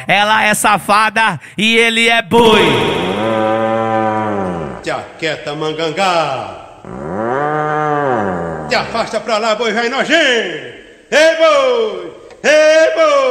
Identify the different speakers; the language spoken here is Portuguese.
Speaker 1: Ela é safada e ele é boi.
Speaker 2: Te aquieta, mangangá. Te afasta pra lá, boi velho nojento. Ei, boi! Ei, boi!